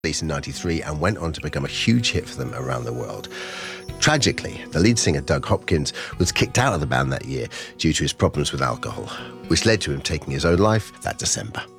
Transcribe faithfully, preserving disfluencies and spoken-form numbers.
released in ninety-three and went on to become a huge hit for them around the world. Tragically, the lead singer Doug Hopkins was kicked out of the band that year due to his problems with alcohol, which led to him taking his own life that December.